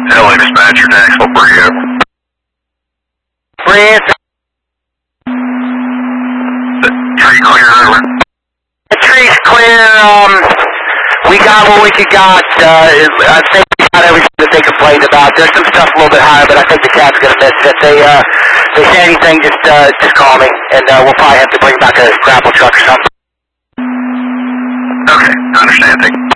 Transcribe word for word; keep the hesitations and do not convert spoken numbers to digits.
L A dispatcher, Daxville, where you at? Prince, The tree clear over. the tree's clear. Um, we got what we could got. Uh, I think we got everything that they complained about. There's some stuff a little bit higher, but I think the cat's gonna miss it. If they, uh, if they say anything, just, uh, just call me, and uh, we'll probably have to bring back a grapple truck or something. Okay, I understand. Thank you.